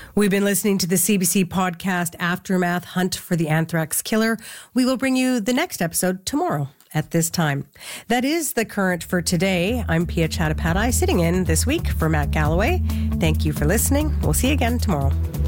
We've been listening to the CBC podcast Aftermath Hunt for the Anthrax Killer. We will bring you the next episode tomorrow at this time. That is the current for today. I'm Pia Chattopadhyay, sitting in this week for Matt Galloway. Thank you for listening. We'll see you again tomorrow.